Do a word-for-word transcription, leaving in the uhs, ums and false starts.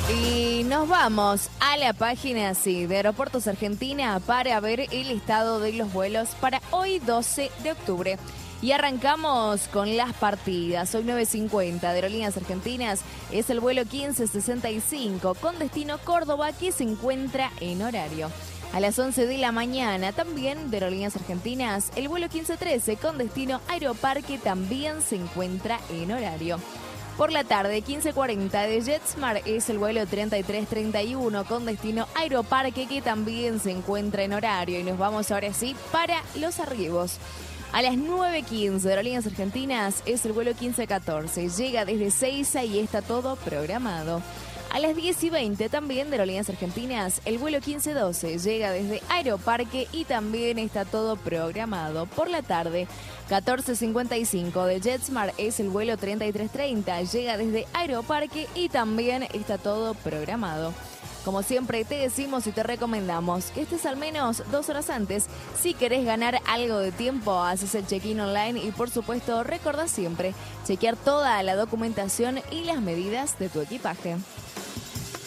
Y nos vamos a la página sí, de Aeropuertos Argentina para ver el listado de los vuelos para hoy doce de octubre. Y arrancamos con las partidas. Hoy nueve cincuenta de Aerolíneas Argentinas es el vuelo quince sesenta y cinco con destino Córdoba, que se encuentra en horario. A las once de la mañana también de Aerolíneas Argentinas el vuelo quince trece con destino Aeroparque también se encuentra en horario. Por la tarde, quince cuarenta de JetSmart es el vuelo treinta y tres treinta y uno con destino Aeroparque, que también se encuentra en horario. Y nos vamos ahora sí para los arribos. A las nueve quince de Aerolíneas Argentinas es el vuelo quince catorce. Llega desde Seiza y está todo programado. A las diez y veinte también de Aerolíneas Argentinas, el vuelo quince doce llega desde Aeroparque y también está todo programado. Por la tarde, catorce cincuenta y cinco de JetSmart es el vuelo treinta y tres treinta, llega desde Aeroparque y también está todo programado. Como siempre te decimos y te recomendamos que estés al menos dos horas antes. Si querés ganar algo de tiempo, haces el check-in online y por supuesto recordá siempre chequear toda la documentación y las medidas de tu equipaje.